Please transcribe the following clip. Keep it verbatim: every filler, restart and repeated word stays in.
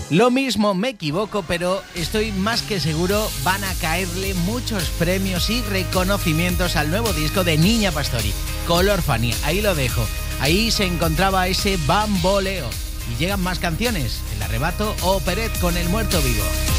Lo mismo me equivoco, pero estoy más que seguro van a caerle muchos premios y reconocimientos al nuevo disco de Niña Pastori, Color Fanny. Ahí lo dejo. Ahí se encontraba ese bamboleo. Y llegan más canciones, El Arrebato o Peret con El Muerto Vivo.